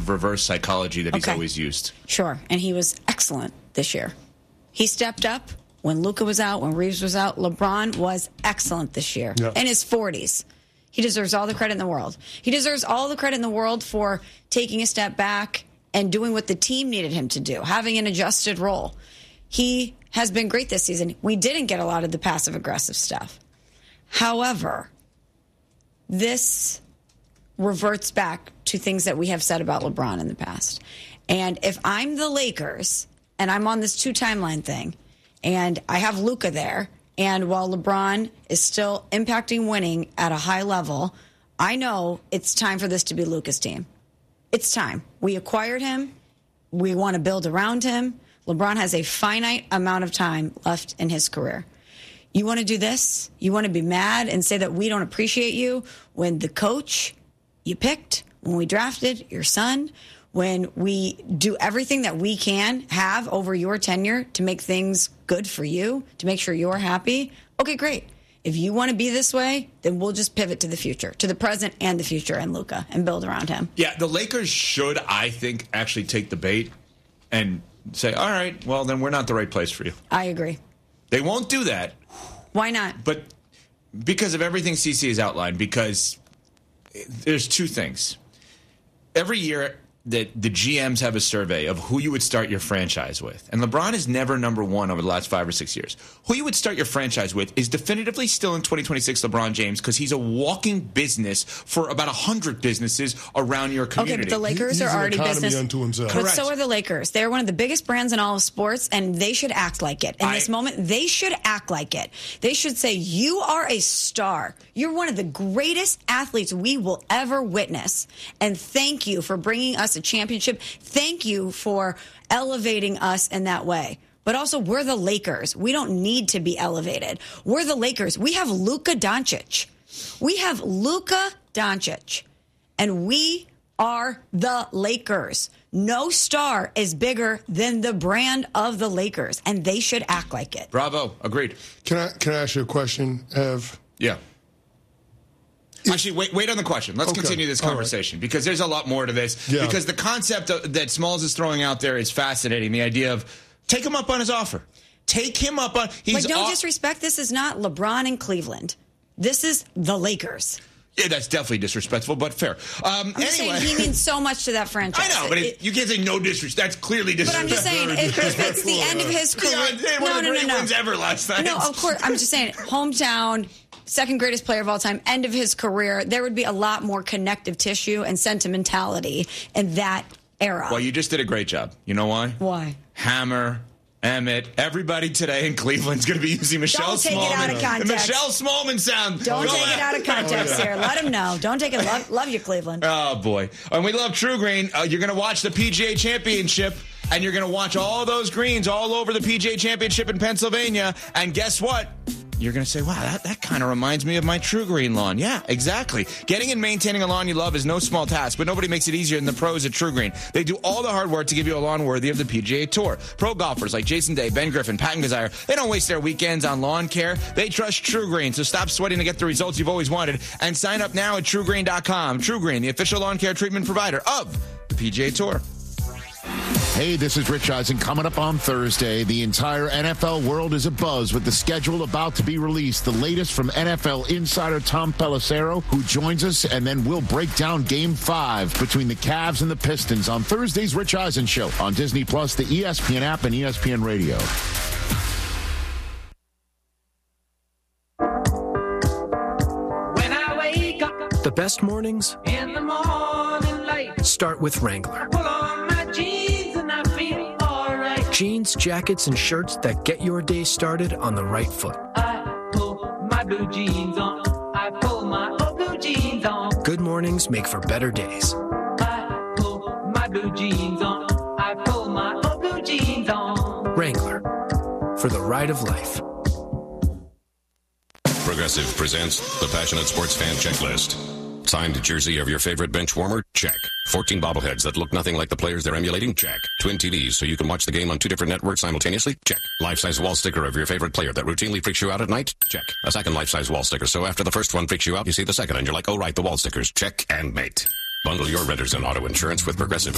of reverse psychology that he's always used. Sure, and he was excellent this year. He stepped up when Luka was out, when Reeves was out. LeBron was excellent this year in his 40s. He deserves all the credit in the world. He deserves all the credit in the world for taking a step back and doing what the team needed him to do, having an adjusted role. He has been great this season. We didn't get a lot of the passive-aggressive stuff. However, this reverts back to things that we have said about LeBron in the past. And if I'm the Lakers and I'm on this two-timeline thing and I have Luka there, and while LeBron is still impacting winning at a high level, I know it's time for this to be Luka's team. It's time. We acquired him. We want to build around him. LeBron has a finite amount of time left in his career. You want to do this? You want to be mad and say that we don't appreciate you when the coach you picked, when we drafted your son, when we do everything that we can have over your tenure to make things good for you, to make sure you're happy? Okay, great. If you want to be this way, then we'll just pivot to the future, to the present and the future, and Luka, and build around him. Yeah, the Lakers should, I think, actually take the bait and say, all right, well, then we're not the right place for you. I agree. They won't do that. Why not? But because of everything CC has outlined, because there's two things. Every year that the GMs have a survey of who you would start your franchise with. And LeBron is never number one over the last 5 or 6 years. Who you would start your franchise with is definitively still in 2026 LeBron James, because he's a walking business for about 100 businesses around your community. Okay, but the Lakers are already business. Unto himself. But so are the Lakers. They're one of the biggest brands in all of sports, and they should act like it. In this moment, they should act like it. They should say, you are a star. You're one of the greatest athletes we will ever witness. And thank you for bringing us a championship. Thank you for elevating us in that way. But also, we're the Lakers. We don't need to be elevated. We're the Lakers. We have Luka Doncic. We have Luka Doncic. And we are the Lakers. No star is bigger than the brand of the Lakers. And they should act like it. Bravo. Agreed. Can I ask you a question, Ev? Yeah. Actually, wait on the question. Let's continue this conversation, because there's a lot more to this. Yeah. Because the concept that Smalls is throwing out there is fascinating. The idea of take him up on his offer. Take him up on... But don't disrespect. This is not LeBron in Cleveland. This is the Lakers. Yeah, that's definitely disrespectful, but fair. I'm just saying he means so much to that franchise. I know, but you can't say no disrespect. That's clearly disrespectful. But I'm just saying, if it's the end of his career... One of the great wins ever last night. No, of course. I'm just saying, hometown... second greatest player of all time, end of his career, there would be a lot more connective tissue and sentimentality in that era. Well, you just did a great job. You know why? Why? Hammer, Emmett, everybody today in Cleveland's going to be using Michelle Smallman. Don't take it out of context. The Michelle Smallman sound. Don't take it out of context here. Let him know. Don't take it. Love you, Cleveland. Oh, boy. And we love True Green. You're going to watch the PGA Championship, and you're going to watch all those greens all over the PGA Championship in Pennsylvania. And guess what? You're going to say, wow, that kind of reminds me of my True Green lawn. Yeah, exactly. Getting and maintaining a lawn you love is no small task, but nobody makes it easier than the pros at True Green. They do all the hard work to give you a lawn worthy of the PGA Tour. Pro golfers like Jason Day, Ben Griffin, Patton Desire, they don't waste their weekends on lawn care. They trust True Green, so stop sweating to get the results you've always wanted and sign up now at TrueGreen.com. True Green, the official lawn care treatment provider of the PGA Tour. Hey, this is Rich Eisen. Coming up on Thursday, the entire NFL world is abuzz with the schedule about to be released. The latest from NFL insider Tom Pelissero, who joins us, and then we'll break down Game 5 between the Cavs and the Pistons on Thursday's Rich Eisen Show on Disney+, the ESPN app, and ESPN Radio. When I wake up, the best mornings in the morning light, start with Wrangler. pull on my jeans and I feel alright. Jeans, jackets, and shirts that get your day started on the right foot. I pull my blue jeans on. I pull my old blue jeans on. Good mornings make for better days. I pull my blue jeans on. I pull my old blue jeans on. Wrangler, for the ride of life. Progressive presents the Passionate Sports Fan Checklist. Signed jersey of your favorite bench warmer? Check. 14 bobbleheads that look nothing like the players they're emulating? Check. Twin TVs so you can watch the game on 2 different networks simultaneously? Check. Life-size wall sticker of your favorite player that routinely freaks you out at night? Check. A second life-size wall sticker so after the first one freaks you out, you see the second and you're like, oh right, the wall stickers. Check and mate. Bundle your renters and auto insurance with Progressive